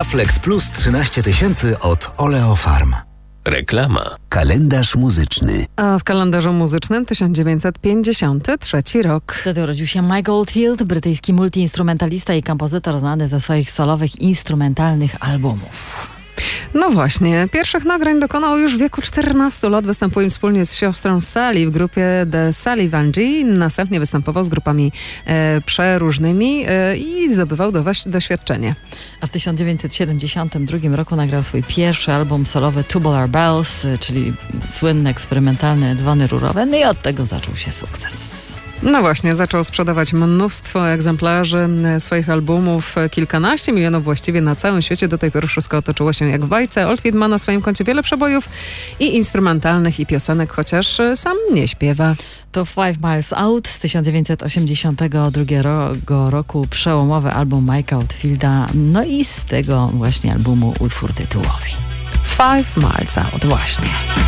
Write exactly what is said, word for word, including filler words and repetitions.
Aflex Plus trzynaście tysięcy od Oleo Farm. Reklama. Kalendarz muzyczny. A w kalendarzu muzycznym tysiąc dziewięćset pięćdziesiąty trzeci rok. Wtedy urodził się Mike Oldfield, brytyjski multiinstrumentalista i kompozytor znany ze swoich solowych instrumentalnych albumów. No właśnie, pierwszych nagrań dokonał już w wieku czternastu lat, występując wspólnie z siostrą Sally w grupie The Sullivan G. Następnie występował z grupami e, przeróżnymi e, i zdobywał dowa- doświadczenie. A w tysiąc dziewięćset siedemdziesiątym drugim roku nagrał swój pierwszy album solowy Tubular Bells, czyli słynne eksperymentalne dzwony rurowe, no i od tego zaczął się sukces. No właśnie, zaczął sprzedawać mnóstwo egzemplarzy swoich albumów, kilkanaście milionów właściwie na całym świecie. Do tej pory wszystko otoczyło się jak w bajce. Oldfield ma na swoim koncie wiele przebojów i instrumentalnych, i piosenek, chociaż sam nie śpiewa. To Five Miles Out z tysiąc dziewięćset osiemdziesiątego drugiego roku, przełomowy album Mike'a Oldfielda, no i z tego właśnie albumu utwór tytułowy. Five Miles Out, właśnie.